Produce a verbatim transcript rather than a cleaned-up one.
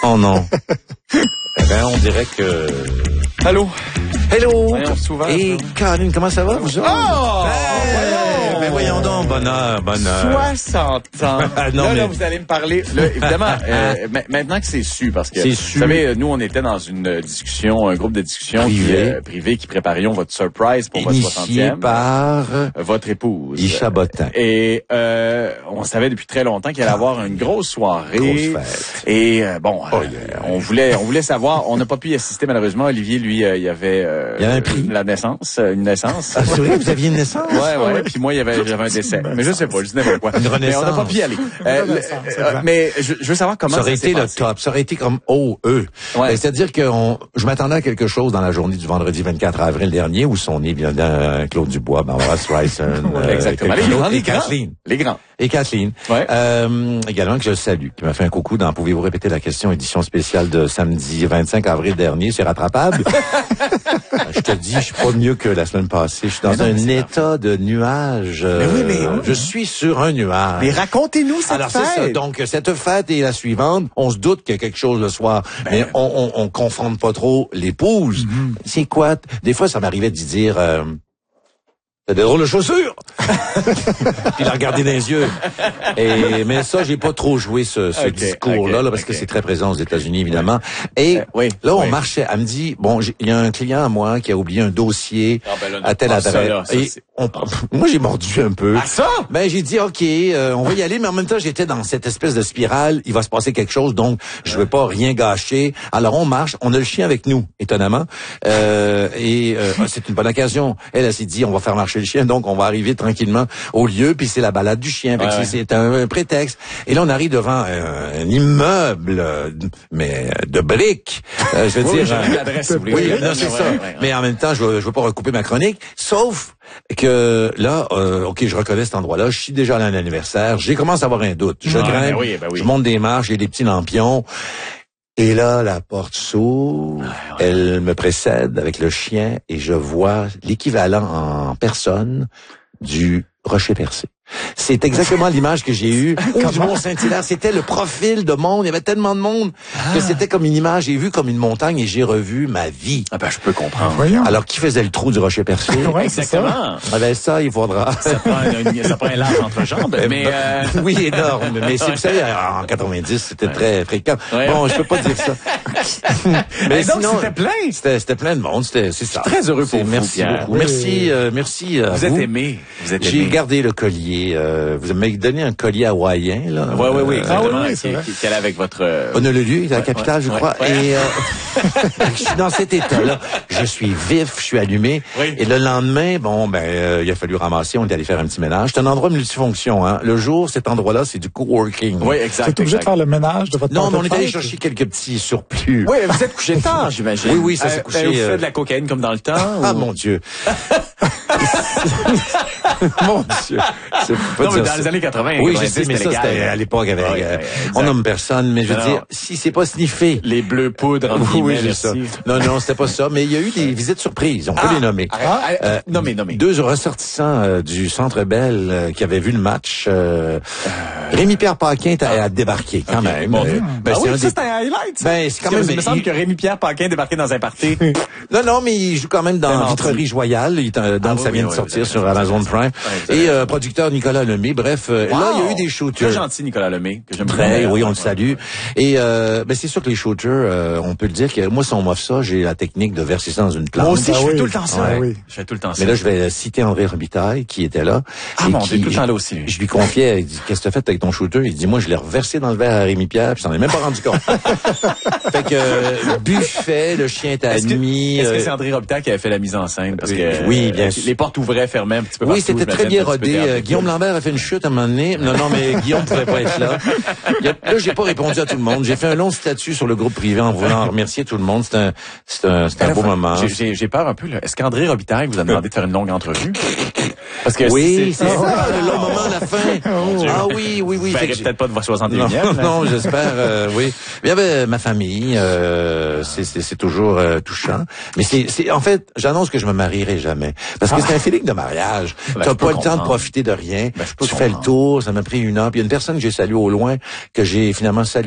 Oh non. Eh ben, on dirait que... Allô? Hello! Voyons, souvent, Et Caroline, comment ça va, vous autres? Oh! Hey, ben voyons donc, bonheur, bonheur. soixante ans. Non, là, mais- là, vous allez me parler. Là, évidemment, euh, ma- maintenant que c'est su, parce que, C'est vous su. savez, nous, on était dans une discussion, un groupe de discussion Privé. qui, euh, privé qui préparions votre surprise pour votre Initié soixantième. par Euh, Votre épouse. Isha Bottin. Et euh, on savait depuis très longtemps qu'il allait avoir une grosse soirée. Grosse fête. Et euh, bon, Oh, euh, yeah. on voulait, on voulait savoir. On n'a pas pu y assister malheureusement. Olivier, lui, euh, il y avait, euh, Il y a un prix. la naissance, euh, une naissance. Ah, c'est vrai, vous aviez une naissance? Ouais, ouais, ouais. Puis moi, il y avait, j'avais un décès. Mais je sais pas, je dis n'importe quoi. Une Mais renaissance. on n'a pas pu y aller. Euh, le- euh, mais je, je veux savoir comment Ça aurait s'est été le passé. top. Ça aurait été comme O E. Ouais. Ben, c'est-à-dire que on, je m'attendais à quelque chose dans la journée du vendredi vingt-quatre avril dernier où sont nés, bien évidemment, Claude Dubois, Barbara Streisand, euh, Exactement. quelqu'un Les grands, d'autre, les et grands. Kathleen. Les grands. Et Kathleen. Ouais. Euh, également que je salue, qui m'a fait un coucou dans Pouvez-vous répéter la question, édition spéciale de samedi vingt-cinq avril dernier, c'est rattrapable. Je te dis, je suis pas mieux que la semaine passée. Je suis dans Mais non, mais un c'est état de nuage. Mais oui, mais- euh, je suis sur un nuage. Mais racontez-nous cette Alors c'est fête. ça. Donc cette fête est la suivante. On se doute qu'il y a quelque chose le soir, mais on, on, on confronte pas trop l'épouse. C'est quoi? Des fois, ça m'arrivait d'y dire. Euh, T'as des drôles de chaussures! Puis la regarder dans les yeux. Et, mais ça, j'ai pas trop joué ce, ce Ok, discours-là, ok, là, parce ok. que c'est très présent aux États-Unis, évidemment. Et Euh, oui, là, on oui. marchait. Elle me dit, bon, j'ai- il y a un client à moi qui a oublié un dossier Ah, ben là, à telle ah, ça, adresse. là, ça, Et c'est- on- moi, j'ai mordu un peu. Ah, ça? Ben, j'ai dit, OK, euh, on va y aller, mais en même temps, j'étais dans cette espèce de spirale. Il va se passer quelque chose, donc je veux pas rien gâcher. Alors, on marche. On a le chien avec nous, étonnamment. Euh, et euh, c'est une bonne occasion. Elle, elle s'est dit, on va faire marcher le chien, donc on va arriver tranquillement au lieu, puis c'est la balade du chien. Fait que Ouais, c'est- c'est un, un prétexte. Et là, on arrive devant un, un immeuble, euh, mais euh, de briques. Euh, je veux Oui, dire... j'ai euh, vu l'adresse, si vous voulez. oui, Ouais, non, ouais, c'est ouais, ça. ouais, ouais. Mais en même temps, je veux, je veux pas recouper ma chronique. Sauf que là, euh, OK, je reconnais cet endroit-là. Je suis déjà allé à un anniversaire. J'ai commencé à avoir un doute. Je Ouais, grimpe, ben oui, ben oui. je monte des marches, j'ai des petits lampions. Et là, la porte s'ouvre. Elle me précède avec le chien et je vois l'équivalent en personne du rocher percé. C'est exactement l'image que j'ai eue. Ou du Mont-Saint-Hilaire. C'était le profil de monde. Il y avait tellement de monde que c'était comme une image. J'ai vu comme une montagne et j'ai revu ma vie. Ah ben, je peux comprendre. Voyons. Alors, qui faisait le trou du rocher percé? Ouais, c'est ça. Exactement. Ah ben ça, il faudra. Ça prend un, ça prend un large entrejambe, mais euh, Oui, énorme. Mais c'est, vous savez, en quatre-vingt-dix, c'était très fréquent. Ouais. Bon, je peux pas dire ça. mais donc, c'était plein. C'était, c'était plein de monde. C'était, c'est ça. très heureux pour C'est- vous, Merci Pierre. beaucoup. Oui. Merci, euh, merci à Vous vous. êtes aimé. Vous êtes J'ai aimé. gardé le collier. Euh, vous m'avez donné un collier hawaïen, là. Oui, oui, oui, Euh, exactement. Ah oui, oui, qui, c'est vrai. qui, qui allait avec votre... euh, Honolulu, la Ouais, capitale, ouais, je ouais, crois. ouais. Et euh, je suis dans cet état-là. Je suis vif, je suis allumé. Oui. Et le lendemain, bon, ben, euh, il a fallu ramasser. On est allé faire un petit ménage. C'est un endroit multifonction. Hein. Le jour, cet endroit-là, c'est du coworking. Oui, Vous exact. êtes obligé de exact. faire le ménage de votre Non, mais on est allé portefeuille? chercher quelques petits surplus. Oui, vous êtes couché tard, j'imagine. Oui, oui, ça s'est Euh, couché, ben, Vous euh, faites de la cocaïne comme dans le temps? Ah ou- mon Dieu. Mon Dieu. C'est pas Non, mais dire dans ça. les années quatre-vingts. Oui, je quatre-vingt-dix, sais, mais ça, légal. c'était à l'époque avec... Ouais, euh, ouais, exact. on nomme personne, mais je veux Non, dire, non. si c'est pas sniffé... Les bleus poudres, entre Oui, oui, guillemets, c'est ça. merci. Non, non, c'était pas ça. Mais il y a eu des visites surprises, on peut Ah, les nommer. arrête, arrête, Euh, nommez, nommez. Deux ressortissants euh, du Centre Bell euh, qui avaient vu le match. Euh, Rémi-Pierre Paquin a, a débarqué quand même. Mon Euh, Dieu. ben, Ah c'est oui, un ça, des- c'est un highlight, ça. ben, c'est quand Parce même... que il me semble il- que Rémi-Pierre Paquin débarquait dans un party. Non, non, mais il joue quand même C'est dans mardi. Vitrerie Joyale. Il est, euh, donc, Ah oui, ça vient oui, de oui, sortir vous avez sur raison, Amazon vous avez Prime. raison. Ouais, vous avez Et euh, raison. producteur Nicolas Lemay. Bref, euh, Wow. là, il y a eu des shooters. Très gentil, Nicolas Lemay, que j'aime Très, bien. oui, on le salue. Et euh, ben c'est sûr que les shooters, euh, on peut le dire que moi, si on m'offre ça, j'ai la technique de verser ça dans une plante. Moi aussi, Ah je fais oui. tout le temps ça. Ah oui. Je fais tout le temps ça. Mais là, je vais citer André Robitaille, qui était là. Ah, et mon qui- Dieu, tout le temps là aussi, lui. Je lui confiais, il dit, qu'est-ce que t'as fait avec ton shooter? Il dit, moi, je l'ai reversé dans le verre à Rémi Pierre, puis je t'en ai même pas rendu compte. Fait que, euh, buffet, le chien était Est-ce que, admis. est-ce que euh, c'est André Robitaille qui avait fait la mise en scène? Parce Oui, que, oui, bien euh, sûr. les portes ouvraient, fermaient un petit peu Oui, partout, c'était très j'imagine, bien un petit peu rodé. derrière. Euh, Guillaume Lambert a fait une chute à un moment donné. Non, non, mais Guillaume pouvait pas être là. Il y a- Là, j'ai pas répondu à tout le monde. J'ai fait un long statut sur le groupe privé en voulant remercier tout le monde. C'est un, c'est un, c'est un beau moment. J'ai- J'ai j'ai peur un peu, là. Est-ce qu'André Robitaille vous a demandé de faire une longue entrevue? Parce que Oui, c'est c'est ça, le long moment à la fin. Ah oui, oui, oui. Vous Fait verrez que peut-être pas de votre soixante et Non, unième. non, j'espère, euh, oui. Il y avait ma famille, euh, c'est, c'est, c'est toujours euh, touchant. Mais c'est, c'est, en fait, j'annonce que je me marierai jamais. Parce que c'est un feeling de mariage. Ben, T'as je peux pas le temps de comprendre. profiter de rien. Ben, je peux tu fais le comprendre. tour, ça m'a pris une heure. Puis il y a une personne que j'ai saluée au loin, que j'ai finalement salué